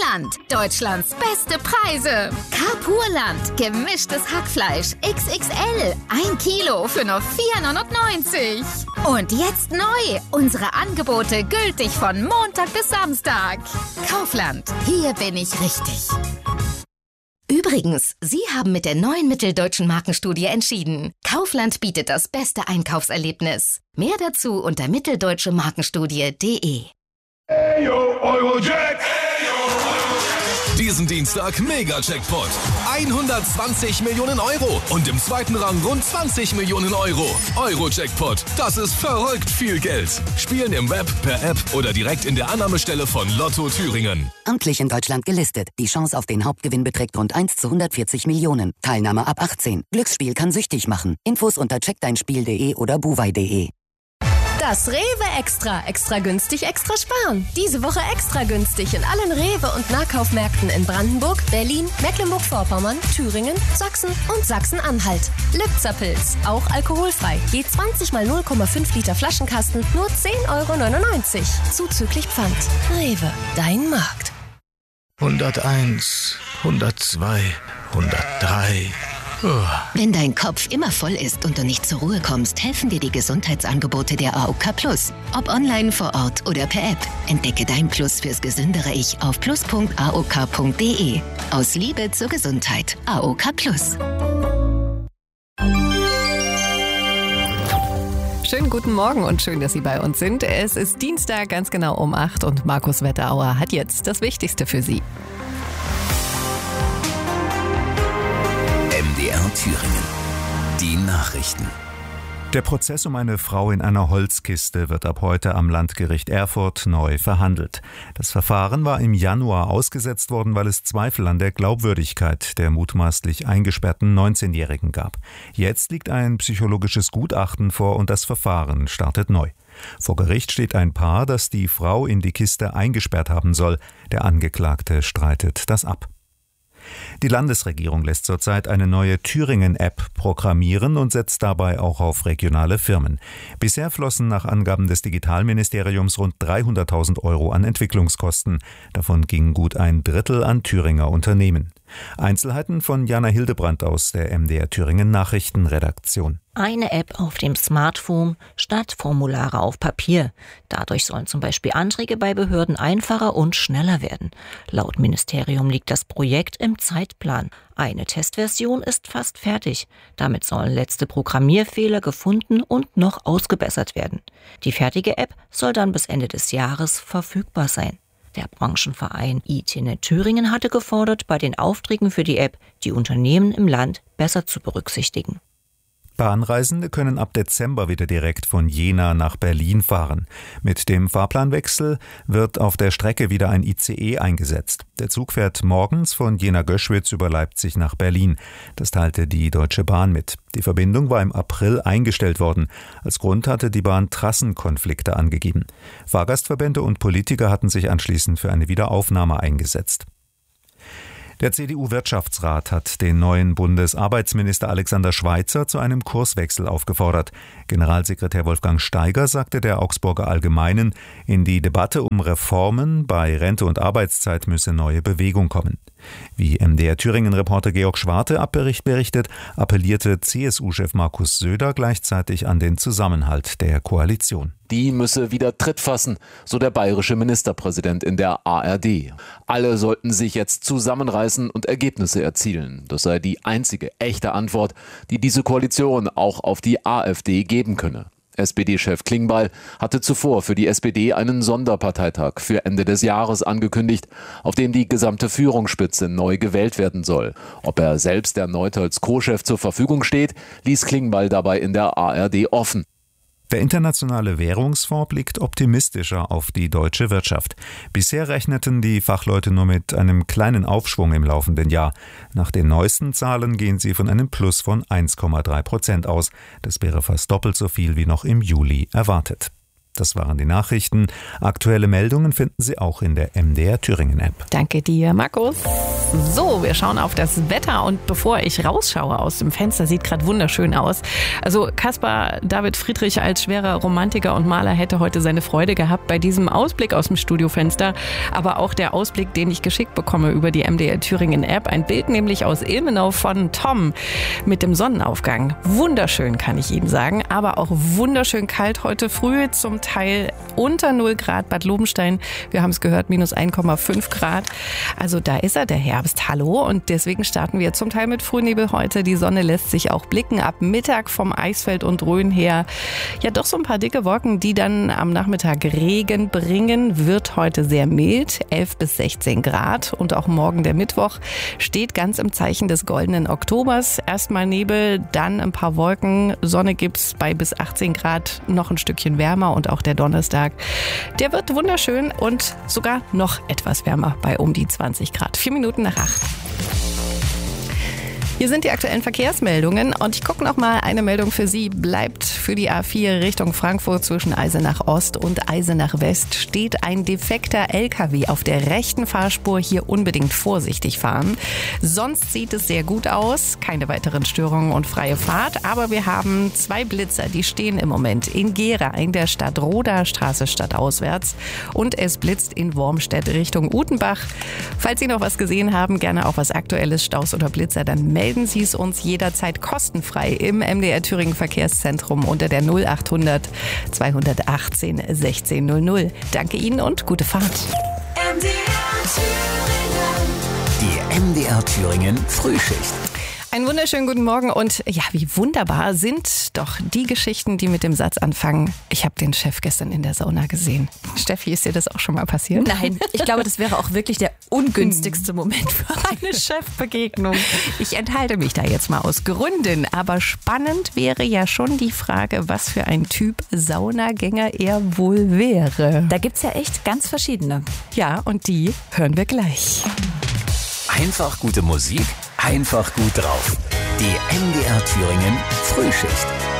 Carpurland. Deutschlands beste Preise. Carpurland. Gemischtes Hackfleisch XXL. 1 Kilo für nur 4,99 €. Und jetzt neu. Unsere Angebote gültig von Montag bis Samstag. Kaufland. Hier bin ich richtig. Übrigens, Sie haben mit der neuen Mitteldeutschen Markenstudie entschieden. Kaufland bietet das beste Einkaufserlebnis. Mehr dazu unter mitteldeutschemarkenstudie.de. Eyo, Eurojack! Diesen Dienstag Mega-Jackpot. 120 Millionen Euro und im zweiten Rang rund 20 Millionen Euro. Euro-Jackpot, das ist verrückt viel Geld. Spielen im Web, per App oder direkt in der Annahmestelle von Lotto Thüringen. Amtlich in Deutschland gelistet. Die Chance auf den Hauptgewinn beträgt rund 1 zu 140 Millionen. Teilnahme ab 18. Glücksspiel kann süchtig machen. Infos unter checkdeinspiel.de oder buwei.de. Das Rewe Extra. Extra günstig, extra sparen. Diese Woche extra günstig in allen Rewe- und Nahkaufmärkten in Brandenburg, Berlin, Mecklenburg-Vorpommern, Thüringen, Sachsen und Sachsen-Anhalt. Lipzerpilz, auch alkoholfrei. Je 20 mal 0,5 Liter Flaschenkasten, nur 10,99 €. Zuzüglich Pfand. Rewe, dein Markt. 101, 102, 103... Wenn dein Kopf immer voll ist und du nicht zur Ruhe kommst, helfen dir die Gesundheitsangebote der AOK Plus. Ob online, vor Ort oder per App. Entdecke dein Plus fürs gesündere Ich auf plus.aok.de. Aus Liebe zur Gesundheit. AOK Plus. Schönen guten Morgen und schön, dass Sie bei uns sind. Es ist Dienstag, ganz genau um 8 und Markus Wetterauer hat jetzt das Wichtigste für Sie. MDR Thüringen. Die Nachrichten. Der Prozess um eine Frau in einer Holzkiste wird ab heute am Landgericht Erfurt neu verhandelt. Das Verfahren war im Januar ausgesetzt worden, weil es Zweifel an der Glaubwürdigkeit der mutmaßlich eingesperrten 19-Jährigen gab. Jetzt liegt ein psychologisches Gutachten vor und das Verfahren startet neu. Vor Gericht steht ein Paar, das die Frau in die Kiste eingesperrt haben soll. Der Angeklagte streitet das ab. Die Landesregierung lässt zurzeit eine neue Thüringen-App programmieren und setzt dabei auch auf regionale Firmen. Bisher flossen nach Angaben des Digitalministeriums rund 300.000 € an Entwicklungskosten. Davon ging gut ein Drittel an Thüringer Unternehmen. Einzelheiten von Jana Hildebrandt aus der MDR Thüringen Nachrichtenredaktion. Eine App auf dem Smartphone statt Formulare auf Papier. Dadurch sollen zum Beispiel Anträge bei Behörden einfacher und schneller werden. Laut Ministerium liegt das Projekt im Zeitplan. Eine Testversion ist fast fertig. Damit sollen letzte Programmierfehler gefunden und noch ausgebessert werden. Die fertige App soll dann bis Ende des Jahres verfügbar sein. Der Branchenverein ITnet Thüringen hatte gefordert, bei den Aufträgen für die App die Unternehmen im Land besser zu berücksichtigen. Bahnreisende können ab Dezember wieder direkt von Jena nach Berlin fahren. Mit dem Fahrplanwechsel wird auf der Strecke wieder ein ICE eingesetzt. Der Zug fährt morgens von Jena-Göschwitz über Leipzig nach Berlin. Das teilte die Deutsche Bahn mit. Die Verbindung war im April eingestellt worden. Als Grund hatte die Bahn Trassenkonflikte angegeben. Fahrgastverbände und Politiker hatten sich anschließend für eine Wiederaufnahme eingesetzt. Der CDU-Wirtschaftsrat hat den neuen Bundesarbeitsminister Alexander Schweitzer zu einem Kurswechsel aufgefordert. Generalsekretär Wolfgang Steiger sagte der Augsburger Allgemeinen, in die Debatte um Reformen bei Rente und Arbeitszeit müsse neue Bewegung kommen. Wie MDR Thüringen-Reporter Georg Schwarte berichtet, appellierte CSU-Chef Markus Söder gleichzeitig an den Zusammenhalt der Koalition. Die müsse wieder Tritt fassen, so der bayerische Ministerpräsident in der ARD. Alle sollten sich jetzt zusammenreißen und Ergebnisse erzielen. Das sei die einzige echte Antwort, die diese Koalition auch auf die AfD geben könne. SPD-Chef Klingbeil hatte zuvor für die SPD einen Sonderparteitag für Ende des Jahres angekündigt, auf dem die gesamte Führungsspitze neu gewählt werden soll. Ob er selbst erneut als Co-Chef zur Verfügung steht, ließ Klingbeil dabei in der ARD offen. Der Internationale Währungsfonds blickt optimistischer auf die deutsche Wirtschaft. Bisher rechneten die Fachleute nur mit einem kleinen Aufschwung im laufenden Jahr. Nach den neuesten Zahlen gehen sie von einem Plus von 1,3% aus. Das wäre fast doppelt so viel wie noch im Juli erwartet. Das waren die Nachrichten. Aktuelle Meldungen finden Sie auch in der MDR Thüringen App. Danke dir, Markus. So, wir schauen auf das Wetter und bevor ich rausschaue aus dem Fenster, sieht gerade wunderschön aus. Also Caspar David Friedrich als schwerer Romantiker und Maler hätte heute seine Freude gehabt bei diesem Ausblick aus dem Studiofenster, aber auch der Ausblick, den ich geschickt bekomme über die MDR Thüringen App. Ein Bild nämlich aus Ilmenau von Tom mit dem Sonnenaufgang. Wunderschön, kann ich Ihnen sagen, aber auch wunderschön kalt heute früh, zum Teil unter 0 Grad Bad Lobenstein. Wir haben es gehört, minus 1,5 Grad. Also da ist er, der Herbst. Hallo. Und deswegen starten wir zum Teil mit Frühnebel heute. Die Sonne lässt sich auch blicken. Ab Mittag vom Eisfeld und Rhön her. Ja, doch so ein paar dicke Wolken, die dann am Nachmittag Regen bringen. Wird heute sehr mild, 11 bis 16 Grad. Und auch morgen, der Mittwoch, steht ganz im Zeichen des goldenen Oktobers. Erstmal Nebel, dann ein paar Wolken. Sonne gibt's bei bis 18 Grad, noch ein Stückchen wärmer. Und auch der Donnerstag, der wird wunderschön und sogar noch etwas wärmer bei um die 20 Grad. 4 Minuten nach 8. Hier sind die aktuellen Verkehrsmeldungen und ich gucke noch mal, eine Meldung für Sie. Bleibt für die A4 Richtung Frankfurt zwischen Eisenach Ost und Eisenach West steht ein defekter LKW auf der rechten Fahrspur. Hier unbedingt vorsichtig fahren. Sonst sieht es sehr gut aus. Keine weiteren Störungen und freie Fahrt. Aber wir haben 2 Blitzer, die stehen im Moment in Gera in der Stadt Roda, Straße stadtauswärts. Und es blitzt in Wormstedt Richtung Utenbach. Falls Sie noch was gesehen haben, gerne auch was Aktuelles, Staus oder Blitzer, dann melden Sie es uns jederzeit kostenfrei im MDR Thüringen Verkehrszentrum unter der 0800 218 1600. Danke Ihnen und gute Fahrt. Die MDR Thüringen Frühschicht. Einen wunderschönen guten Morgen und ja, wie wunderbar sind doch die Geschichten, die mit dem Satz anfangen: Ich habe den Chef gestern in der Sauna gesehen. Steffi, ist dir das auch schon mal passiert? Nein, ich glaube, das wäre auch wirklich der ungünstigste Moment für eine Chefbegegnung. Ich enthalte mich da jetzt mal aus Gründen, aber spannend wäre ja schon die Frage, was für ein Typ Saunagänger er wohl wäre. Da gibt's ja echt ganz verschiedene. Ja, und die hören wir gleich. Einfach gute Musik, einfach gut drauf. Die MDR Thüringen Frühschicht.